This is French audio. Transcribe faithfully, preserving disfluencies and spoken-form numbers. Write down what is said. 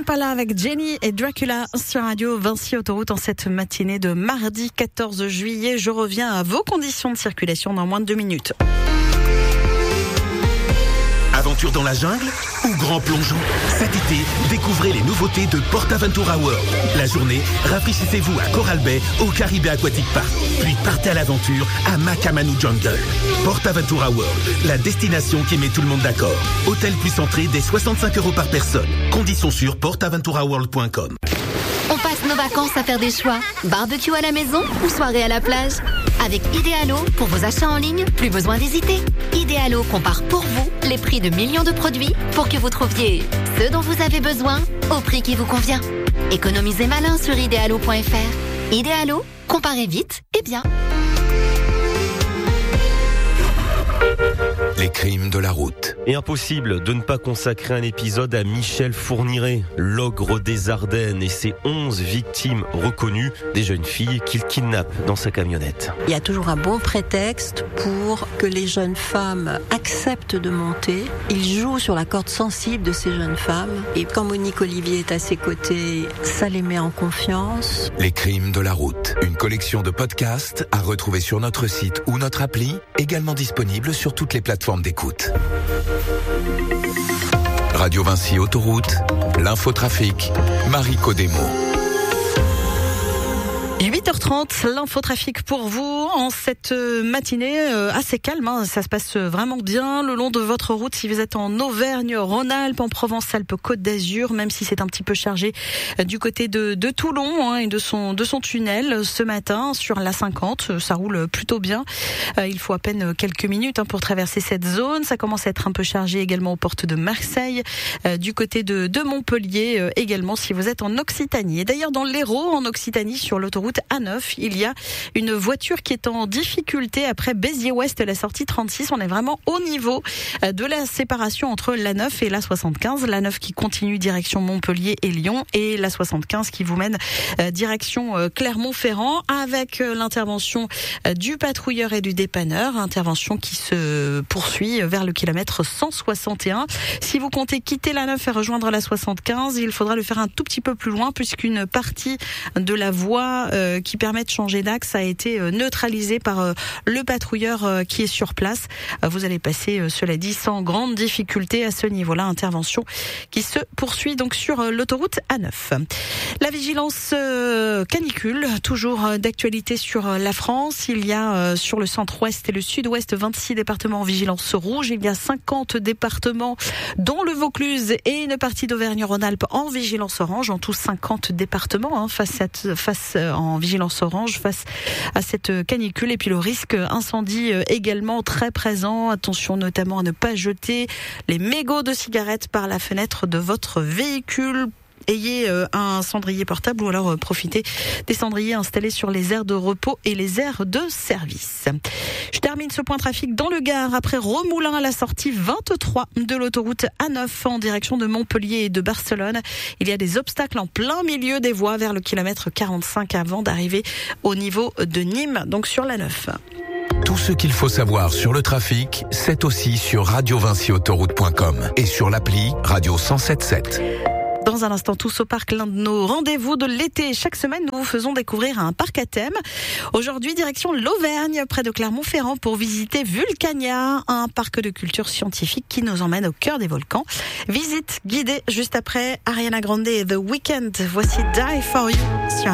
Impala avec Jenny et Dracula sur Radio Vinci Autoroute en cette matinée de mardi quatorze juillet. Je reviens à vos conditions de circulation dans moins de deux minutes. Aventure dans la jungle ou grand plongeon? Cet été, découvrez les nouveautés de PortAventura World. La journée, rafraîchissez-vous à Coral Bay au Caribé Aquatic Park. Puis partez à l'aventure à Makamanu Jungle. PortAventura World, la destination qui met tout le monde d'accord. Hôtel plus entrée dès soixante-cinq euros par personne. Conditions sur port aventura world point com. On passe nos vacances à faire des choix. Barbecue à la maison ou soirée à la plage? Avec Idealo, pour vos achats en ligne, plus besoin d'hésiter. Idealo compare pour vous les prix de millions de produits pour que vous trouviez ce dont vous avez besoin au prix qui vous convient. Économisez malin sur idealo point f r. Idealo, comparez vite et bien. Les crimes de la route. Et impossible de ne pas consacrer un épisode à Michel Fourniret, l'ogre des Ardennes et ses onze victimes reconnues, des jeunes filles qu'il kidnappe dans sa camionnette. Il y a toujours un bon prétexte pour que les jeunes femmes acceptent de monter. Il joue sur la corde sensible de ces jeunes femmes. Et quand Monique Olivier est à ses côtés, ça les met en confiance. Les crimes de la route. Une collection de podcasts à retrouver sur notre site ou notre appli, également disponible sur toutes les plateformes d'écoute. Radio Vinci Autoroute, l'infotrafic, Marie Codemo. huit heures trente, l'infotrafic pour vous en cette matinée euh, assez calme. Hein. Ça se passe vraiment bien le long de votre route si vous êtes en Auvergne, Rhône-Alpes, en Provence-Alpes-Côte d'Azur, même si c'est un petit peu chargé euh, du côté de, de Toulon hein, et de son, de son tunnel. Ce matin, sur l'A cinquante, ça roule plutôt bien. Euh, il faut à peine quelques minutes hein, pour traverser cette zone. Ça commence à être un peu chargé également aux portes de Marseille, euh, du côté de, de Montpellier euh, également si vous êtes en Occitanie. Et d'ailleurs dans l'Hérault, en Occitanie, sur l'autoroute A neuf, il y a une voiture qui est en difficulté après Béziers-Ouest, la sortie trente-six. On est vraiment au niveau de la séparation entre l'A neuf et l'A soixante-quinze. L'A neuf qui continue direction Montpellier et Lyon et l'A soixante-quinze qui vous mène direction Clermont-Ferrand avec l'intervention du patrouilleur et du dépanneur. Intervention qui se poursuit vers le kilomètre cent soixante et un. Si vous comptez quitter l'A neuf et rejoindre l'A soixante-quinze, il faudra le faire un tout petit peu plus loin puisqu'une partie de la voie euh, qui permet de changer d'axe a été euh, neutralisée par euh, le patrouilleur euh, qui est sur place. Euh, vous allez passer, euh, cela dit, sans grande difficulté à ce niveau-là. Intervention qui se poursuit donc sur euh, l'autoroute A neuf. La vigilance euh, canicule, toujours euh, d'actualité sur euh, la France. Il y a euh, sur le centre-ouest et le sud-ouest vingt-six départements en vigilance rouge. Il y a cinquante départements dont le Vaucluse et une partie d'Auvergne-Rhône-Alpes en vigilance orange. En tout cinquante départements hein, face, à, face euh, en vigilance orange face à cette canicule. Et puis le risque incendie euh, également très présent. Attention notamment à ne pas jeter les mégots de cigarettes par la fenêtre de votre véhicule. Ayez euh, un cendrier portable ou alors euh, profitez des cendriers installés sur les aires de repos et les aires de service. Je termine ce point trafic dans le Gard après Remoulins à la sortie vingt-trois de l'autoroute A neuf en direction de Montpellier et de Barcelone. Il y a des obstacles en plein milieu des voies vers le kilomètre quarante-cinq avant d'arriver au niveau de Nîmes, donc sur l'A neuf. Tout ce qu'il faut savoir sur le trafic, c'est aussi sur radio vinci autoroute point com et sur l'appli Radio cent sept sept. Dans un instant, tous au parc, l'un de nos rendez-vous de l'été. Chaque semaine, nous vous faisons découvrir un parc à thème. Aujourd'hui, direction l'Auvergne, près de Clermont-Ferrand, pour visiter Vulcania, un parc de culture scientifique qui nous emmène au cœur des volcans. Visite guidée juste après Ariana Grande et The Weeknd. Voici Die For You sur